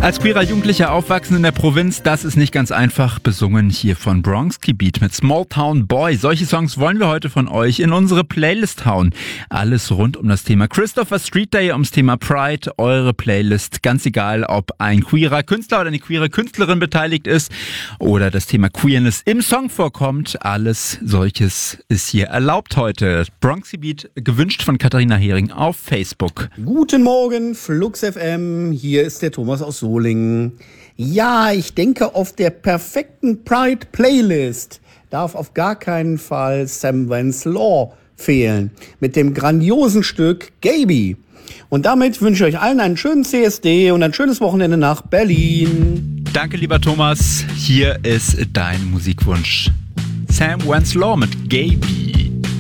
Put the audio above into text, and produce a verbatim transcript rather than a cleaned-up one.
Als queerer Jugendlicher aufwachsen in der Provinz, das ist nicht ganz einfach. Besungen hier von Bronski Beat mit Small Town Boy. Solche Songs wollen wir heute von euch in unsere Playlist hauen. Alles rund um das Thema Christopher Street Day, ums Thema Pride, eure Playlist. Ganz egal, ob ein queerer Künstler oder eine queere Künstlerin beteiligt ist oder das Thema Queerness im Song vorkommt. Alles solches ist hier erlaubt heute. Bronski Beat gewünscht von Katharina Hering auf Facebook. Guten Morgen, Flux F M. Hier ist der Thomas aus Solingen. Ja, ich denke, auf der perfekten Pride-Playlist darf auf gar keinen Fall Sam Vance Law fehlen. Mit dem grandiosen Stück Gaby. Und damit wünsche ich euch allen einen schönen C S D und ein schönes Wochenende nach Berlin. Danke, lieber Thomas. Hier ist dein Musikwunsch. Sam Vance Law mit Gaby.